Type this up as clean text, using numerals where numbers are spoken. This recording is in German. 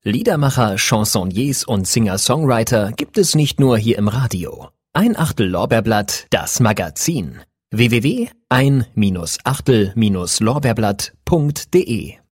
Liedermacher, Chansonniers und Singer-Songwriter gibt es nicht nur hier im Radio. Ein Achtel Lorbeerblatt, das Magazin. www.ein-achtel-lorbeerblatt.de